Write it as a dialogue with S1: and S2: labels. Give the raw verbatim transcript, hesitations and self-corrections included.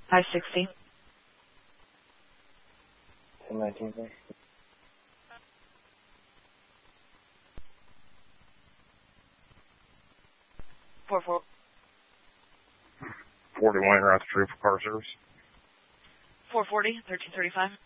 S1: five sixty.
S2: ten nineteen, please.
S1: Four four.
S3: forty-one, you're out the tree for car service.
S1: Four forty. Thirteen thirty-five.